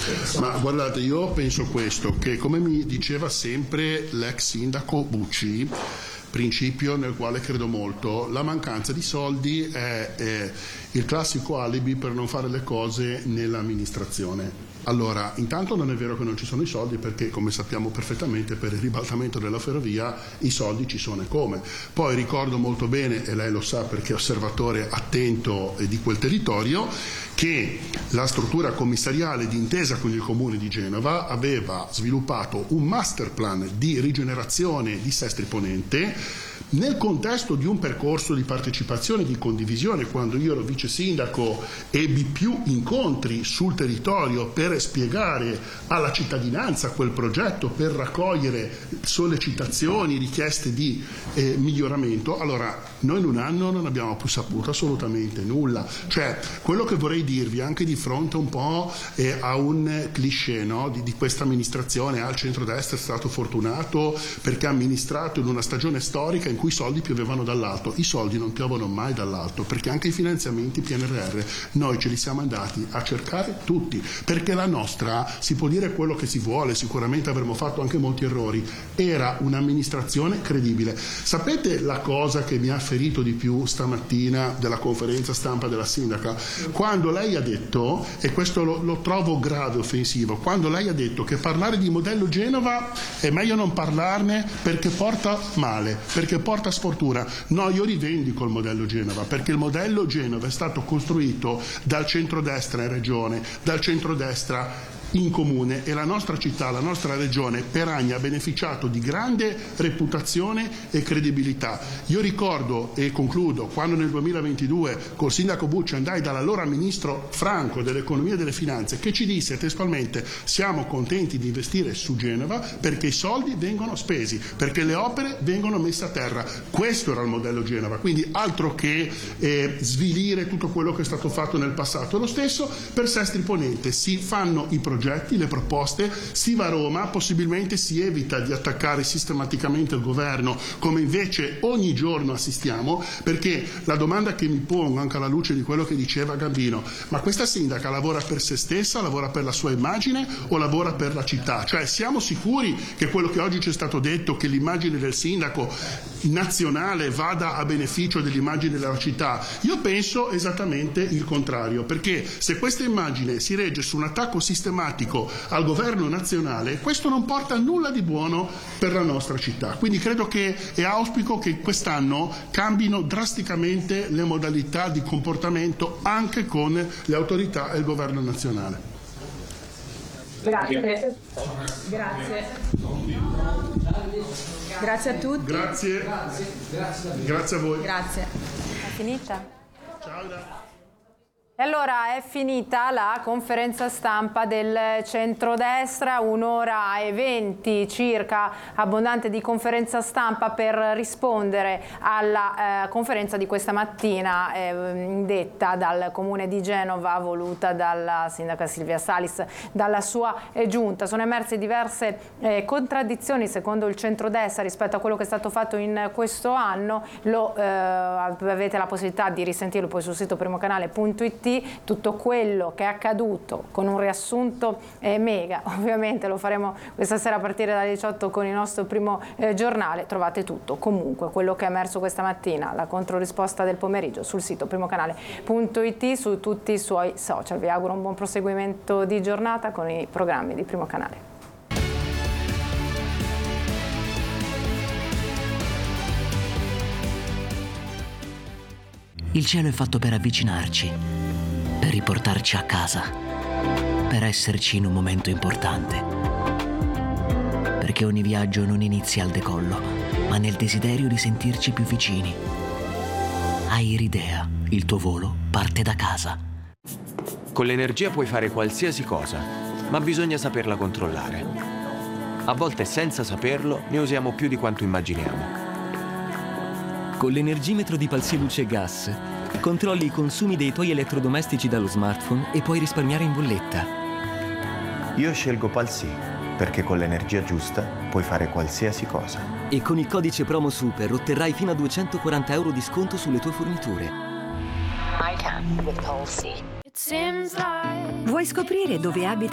Ma guardate, io penso questo, che come mi diceva sempre l'ex sindaco Bucci, principio nel quale credo molto, la mancanza di soldi è il classico alibi per non fare le cose nell'amministrazione. Allora, intanto non è vero che non ci sono i soldi, perché come sappiamo perfettamente per il ribaltamento della ferrovia i soldi ci sono e come. Poi ricordo molto bene, e lei lo sa perché è osservatore attento di quel territorio, che la struttura commissariale d'intesa con il Comune di Genova aveva sviluppato un master plan di rigenerazione di Sestri Ponente nel contesto di un percorso di partecipazione e di condivisione. Quando io ero vice sindaco ebbi più incontri sul territorio per spiegare alla cittadinanza quel progetto, per raccogliere sollecitazioni, richieste di miglioramento. Allora, noi in un anno non abbiamo più saputo assolutamente nulla. Cioè, quello che vorrei dirvi anche di fronte un po' a un cliché, no? di questa amministrazione, al centrodestra è stato fortunato perché ha amministrato in una stagione storica in cui i soldi piovevano dall'alto. I soldi non piovono mai dall'alto, perché anche i finanziamenti PNRR noi ce li siamo andati a cercare tutti, perché la nostra, si può dire quello che si vuole, sicuramente avremmo fatto anche molti errori, era un'amministrazione credibile. Sapete la cosa che mi ha ferito di più stamattina della conferenza stampa della sindaca? Quando lei ha detto, e questo lo trovo grave, offensivo, quando lei ha detto che parlare di modello Genova è meglio non parlarne perché porta male, perché porta sfortuna. No, io rivendico il modello Genova, perché il modello Genova è stato costruito dal centrodestra in regione, dal centrodestra in comune, e la nostra città, la nostra regione per anni ha beneficiato di grande reputazione e credibilità. Io ricordo, e concludo, quando nel 2022 col sindaco Bucci andai dall'allora ministro Franco dell'economia e delle finanze, che ci disse testualmente: siamo contenti di investire su Genova perché i soldi vengono spesi, perché le opere vengono messe a terra. Questo era il modello Genova, quindi altro che svilire tutto quello che è stato fatto nel passato. Lo stesso per Sestri Ponente, si fanno i progetti, le proposte, si va a Roma, possibilmente si evita di attaccare sistematicamente il governo come invece ogni giorno assistiamo, perché la domanda che mi pongo anche alla luce di quello che diceva Gambino: ma questa sindaca lavora per se stessa, lavora per la sua immagine o lavora per la città? Cioè, siamo sicuri che quello che oggi ci è stato detto, che l'immagine del sindaco nazionale vada a beneficio dell'immagine della città? Io penso esattamente il contrario, perché se questa immagine si regge su un attacco sistematico al governo nazionale, questo non porta nulla di buono per la nostra città. Quindi credo che, e auspico che quest'anno cambino drasticamente le modalità di comportamento anche con le autorità e il governo nazionale. Grazie. Grazie a tutti. Grazie a voi. Grazie. È finita? Ciao. E allora è finita la conferenza stampa del centrodestra, 1:20 circa abbondante di conferenza stampa per rispondere alla conferenza di questa mattina indetta dal Comune di Genova, voluta dalla sindaca Silvia Salis, dalla sua giunta. Sono emerse diverse contraddizioni secondo il centrodestra rispetto a quello che è stato fatto in questo anno. Avete la possibilità di risentirlo poi sul sito primocanale.it. Tutto quello che è accaduto con un riassunto mega, ovviamente lo faremo questa sera a partire dalle 18 con il nostro primo giornale. Trovate tutto, comunque quello che è emerso questa mattina, la controrisposta del pomeriggio sul sito primocanale.it, su tutti i suoi social. Vi auguro un buon proseguimento di giornata con i programmi di Primo Canale. Il cielo è fatto per avvicinarci, per riportarci a casa, per esserci in un momento importante. Perché ogni viaggio non inizia al decollo, ma nel desiderio di sentirci più vicini. Airidea, il tuo volo parte da casa. Con l'energia puoi fare qualsiasi cosa, ma bisogna saperla controllare. A volte, senza saperlo, ne usiamo più di quanto immaginiamo. Con l'energimetro di Palsy Luce Gas controlli i consumi dei tuoi elettrodomestici dallo smartphone e puoi risparmiare in bolletta. Io scelgo Palsy perché con l'energia giusta puoi fare qualsiasi cosa. E con il codice promo SUPER otterrai fino a 240 euro di sconto sulle tue forniture. Vuoi scoprire dove abita